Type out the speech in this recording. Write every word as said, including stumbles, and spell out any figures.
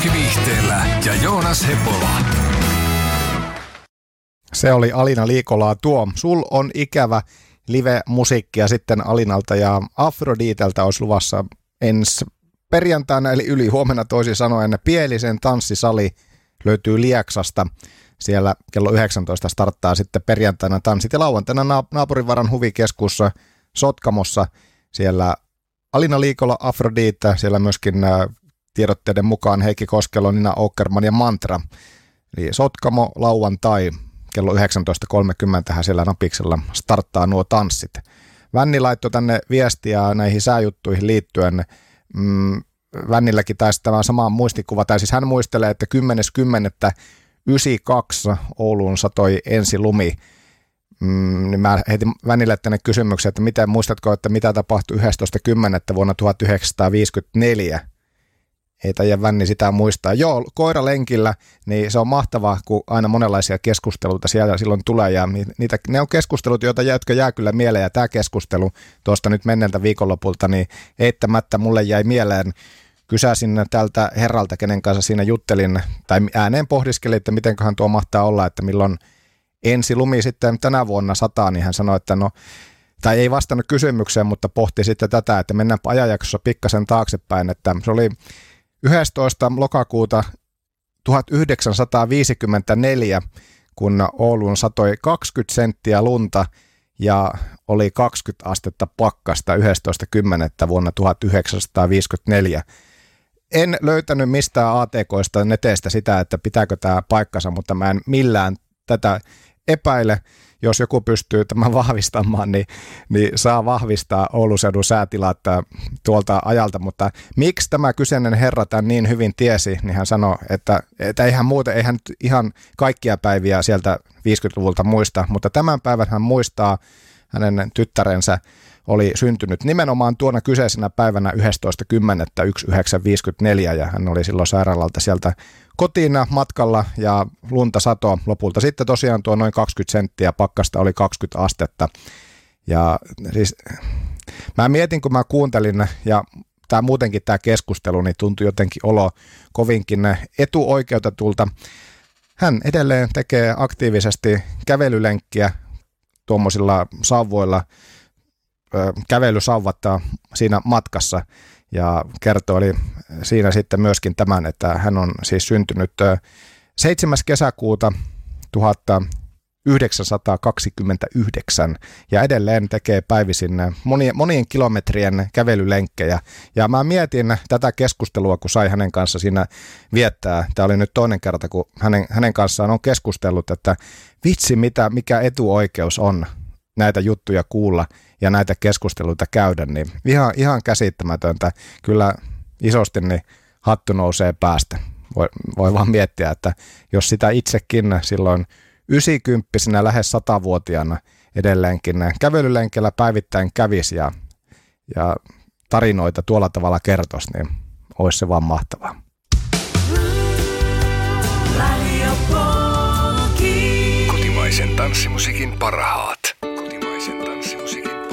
Keskiviihteellä ja Joonas Hepola. Se oli Alina Liikolaa tuo. Sul on ikävä live-musiikkia sitten Alinalta ja Afroditeltä olisi luvassa ensi perjantaina eli yli huomenna toisin sanoen. Pielisen tanssisali löytyy Lieksasta. Siellä kello yhdeksäntoista starttaa sitten perjantaina tanssit ja lauantaina Naapurivaran huvikeskussa Sotkamossa. Siellä Alina Liikola, Afrodite, siellä myöskin tiedotteiden mukaan Heikki Koskelo, Nina Åkerman ja Mantra. Eli Sotkamo lauantai kello yhdeksäntoista kolmekymmentä siellä Napiksella starttaa nuo tanssit. Vänni laittoi tänne viestiä näihin sääjuttuihin liittyen. Mm, Vännilläkin taisi tämä sama muistikuva, tai siis hän muistelee, että kymmenes kymmenettä yhdeksänkymmentäkaksi Ouluun satoi ensi lumi. Mm, niin mä heitin Vänille tänne kysymyksen, että miten, muistatko, että mitä tapahtui yhdestoista kymmenettä vuonna tuhatyhdeksänsataaviisikymmentäneljä? Ei taida Vänni sitä muistaa. Joo, koiralenkillä, niin se on mahtavaa, kun aina monenlaisia keskusteluita siellä silloin tulee, ja niitä, ne on keskustelut, joita jotka jää kyllä mieleen, ja tämä keskustelu tuosta nyt menneeltä viikonlopulta, niin eittämättä mulle jäi mieleen. Kysäsin tältä herralta, kenen kanssa siinä juttelin, tai ääneen pohdiskelin, että mitenköhän tuo mahtaa olla, että milloin ensi lumi sitten tänä vuonna sataa, niin hän sanoi, että no, tai ei vastannut kysymykseen, mutta pohti sitten tätä, että mennäänpä ajanjaksossa pikkasen taaksepäin, että se oli yhdestoista lokakuuta tuhatyhdeksänsataaviisikymmentäneljä, kun Ouluun satoi kaksikymmentä senttiä lunta ja oli kaksikymmentä astetta pakkasta yhdestoista kymmenettä vuonna tuhatyhdeksänsataaviisikymmentäneljä. En löytänyt mistään A T K:ista neteistä sitä, että pitääkö tämä paikkansa, mutta mä en millään tätä epäile. Jos joku pystyy tämän vahvistamaan, niin, niin saa vahvistaa Oulun seudun säätilat tuolta ajalta, mutta miksi tämä kyseinen herra tämän niin hyvin tiesi, niin hän sanoi, että, että eihän muuten, eihän ihan kaikkia päiviä sieltä viisikymmentäluvulta muista, mutta tämän päivän hän muistaa, hänen tyttärensä oli syntynyt nimenomaan tuona kyseisenä päivänä yhdestoista kymmenettä tuhatyhdeksänsataaviisikymmentäneljä ja hän oli silloin sairaalalta sieltä kotiin matkalla ja lunta sato lopulta. Sitten tosiaan tuo noin kaksikymmentä senttiä, pakkasta oli kaksikymmentä astetta. Ja siis mä mietin, kun mä kuuntelin ja tämä muutenkin tämä keskustelu, niin tuntui jotenkin olo kovinkin etuoikeutetulta. Hän edelleen tekee aktiivisesti kävelylenkkiä tuommoisilla sauvoilla, kävelysauvatta siinä matkassa ja kertoi siinä sitten myöskin tämän, että hän on siis syntynyt seitsemäs kesäkuuta tuhatyhdeksänsataakaksikymmentäyhdeksän ja edelleen tekee päivisin monien, monien kilometrien kävelylenkkejä. Ja mä mietin tätä keskustelua, kun sai hänen kanssa siinä viettää. Tämä oli nyt toinen kerta, kun hänen, hänen kanssaan on keskustellut, että vitsi mitä, mikä etuoikeus on näitä juttuja kuulla ja näitä keskusteluita käydä, niin ihan, ihan käsittämätöntä. Kyllä isosti niin hattu nousee päästä. Voi, voi vaan miettiä, että jos sitä itsekin silloin ysikymppisenä lähes satavuotiaana edelleenkin kävelylenkellä päivittäin kävisi ja, ja tarinoita tuolla tavalla kertoisi, niin olisi se vaan mahtavaa. Kotimaisen tanssimusiikin parhaat.